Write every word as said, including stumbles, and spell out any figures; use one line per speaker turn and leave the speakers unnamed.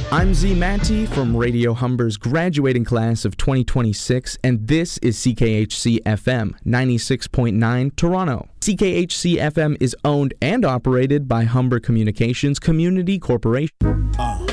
I'm Z Manti from Radio Humber's graduating class of twenty twenty-six, and this is C K H C F M ninety-six point nine Toronto. C K H C F M is owned and operated by Humber Communications Community Corporation.
Uh.